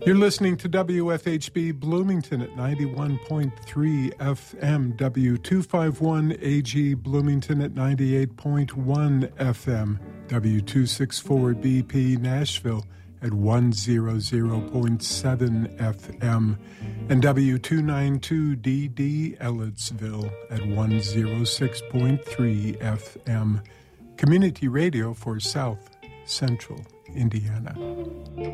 You're listening to WFHB Bloomington at 91.3 FM, W251AG Bloomington at 98.1 FM, W264BP Nashville at 100.7 FM, and W292DD Ellettsville at 106.3 FM. Community radio for South Central Indiana.